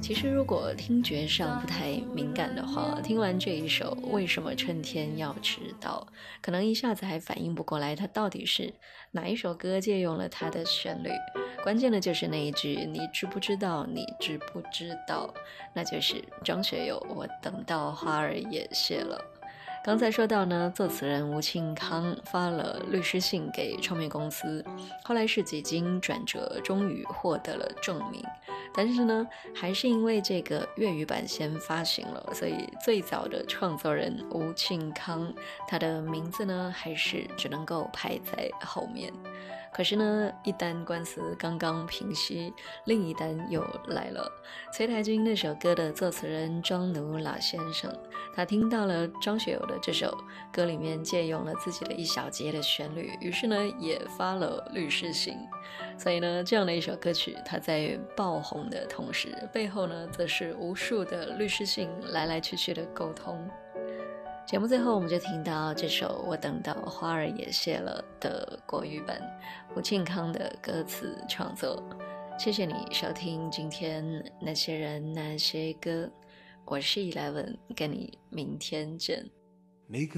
其实如果听觉上不太敏感的话，听完这一首为什么春天要迟到，可能一下子还反应不过来它到底是哪一首歌借用了它的旋律。关键的就是那一句你知不知道，你知不知道，那就是张学友我等到花儿也谢了。刚才说到呢，作词人吴庆康发了律师信给唱片公司，后来是几经转折，终于获得了证明。但是呢，还是因为这个粤语版先发行了，所以最早的创作人吴庆康，他的名字呢，还是只能够排在后面。可是呢，一单官司刚刚平息，另一单又来了。崔台军那首歌的作词人张奴老先生，他听到了张学友的这首歌里面借用了自己的一小节的旋律，于是呢也发了律师信。所以呢，这样的一首歌曲，它在爆红的同时，背后呢则是无数的律师信来来去去的沟通。节目最后我们就听到这首我等到花儿也谢了的国语版，吴庆康的歌词创作。谢谢你收听今天那些人那些歌，我是 Eleven，跟你明天见。